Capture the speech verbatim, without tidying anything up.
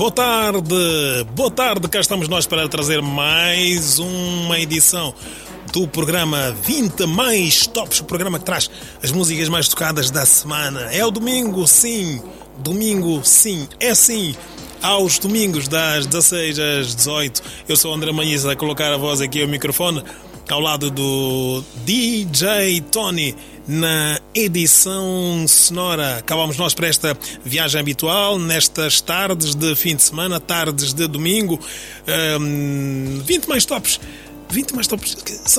Boa tarde, boa tarde, cá estamos nós para trazer mais uma edição do programa vinte mais tops, o programa que traz as músicas mais tocadas da semana. É o domingo, sim, domingo, sim, é sim, aos domingos das dezasseis às dezoito. Eu sou o André Manhis a colocar a voz aqui ao microfone, ao lado do D J Tony na edição sonora. Acabamos nós para esta viagem habitual, nestas tardes de fim de semana, tardes de domingo. um, vinte mais tops. vinte mais tops.